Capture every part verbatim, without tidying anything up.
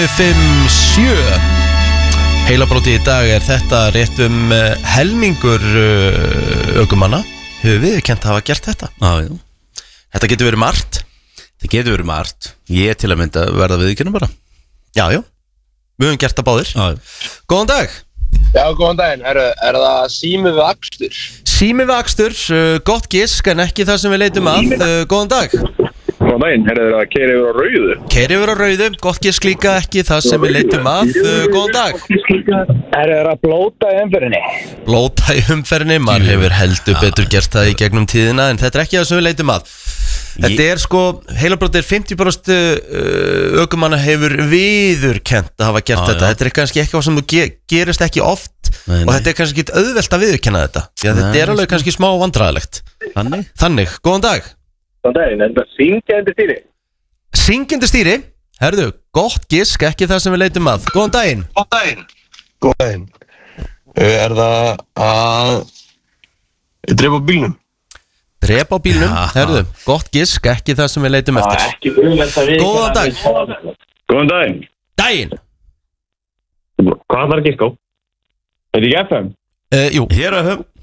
fimm sjö. Heilabróti í dag er þetta rétt um uh, helmingur uh, ökumanna hefur viðurkennt að hafa gert þetta. Já, já. Þetta getur verið margt. Þetta getur verið margt. Ég til að mynda verða viðurkenna bara. Já, já. Við höfum gert það báðir. Já, já. Góðan dag. Já, góðan daginn. Er, er það sími við akstur? Sími við akstur, uh, gott gisk en ekki það sem við leitum að. Uh, góðan dag. Góðan daginn. Er það að keyra yfir á rauðu? Keyra yfir á rauðu, gott gisk líka ekki það sem við leitum að. Uh, góðan dag. Er það að blóta í umferðinni? Blóta í umferðinni, maður hefur heldur betur gert það í gegnum tíðina en þetta er ekki það sem við leitum að. Þetta er sko, heilabrótið er fimmtíu prósent uh, ökumanna hefur viðurkennt að hafa gert Já, þetta. já. Þetta er kannski eitthvað sem þú ge gerist ekki oft Nei, og nei. þetta er kannski ekki auðvelt að viðurkenna þetta. Því að þetta Nei, er alveg kannski smá vandræðilegt. Þannig? Þannig, góðan dag. Góðan daginn. Er það syngjandi stýri? Syngjandi stýri, herðu, gott gisk, ekki það sem við leitum að. Góðan daginn. Góðan daginn. Góðan daginn. Er það að drepa bílnum? Drepa á bílnum, Já. herðu, gott gisk, ekki það sem við leitum eftir. ekki umhverfið að við... Góðan dag. Góðan daginn. Daginn. Hvað er það að gíska á? Er þetta ekki F M? Uh, jú, Hér að höfum.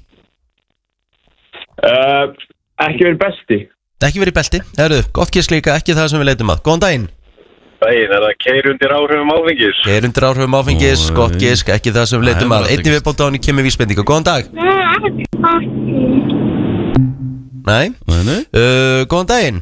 Uh, ekki verið besti. ekki verið í belti, herðu, gott gisk líka, ekki það sem við leitum að. Góðan daginn. Daginn, er það keyra undir áhrifum áfengis? Ég er undir áhrifum áfengis, Ó, gott gisk, ekki það sem við leitum Nei, að. bara Einnig viðbót á henni kemur vísbendingu. Góðan dag. Nei. Nei, nei. Uh, góðan daginn.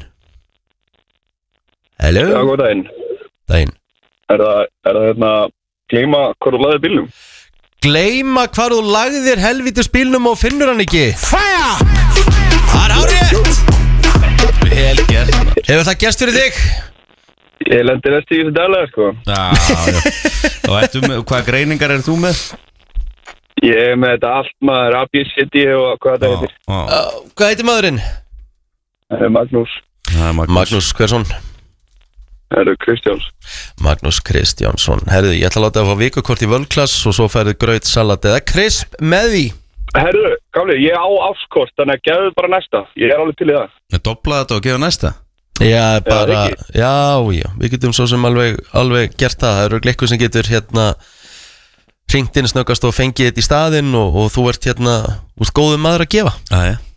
Hello. Já, góðan daginn. Daginn. Er það, er það hérna, gleyma hvað þú laðið bílnum? Gleyma hvar þú lagðir helvítis bílnum og finnur hann ekki. Fæja! Það er árétt. Vel gert. Hefur það gerst fyrir þig? Ég lendi næst í þessu daglega, sko. Já, já. Og ertu með, hvaða greiningar er þú með? Ég er með þetta allt maður, A B C D og hvað þetta heitir. Já, Uh, hvað heitir maðurinn? Það er Magnús. það er Magnús. Magnús Hversson. Það eru Kristjáns. Magnús Kristjánsson. Herðu, ég ætla að láta að fá vikukort í völklass og svo færðu graut, salat eða krisp með því. Herru, gamli, ég á áskort, þannig að gefðu bara næsta. Ég er alveg til í það. Ég dobla þetta og gefa næsta. Já, bara, ekki. já, já, við getum svo sem alveg, alveg gert það. Það eru gleikkur sem getur hérna hringt inn snöggast og fengið þetta í staðinn og, og þú ert hérna úr góðum maður að gefa. Já, já.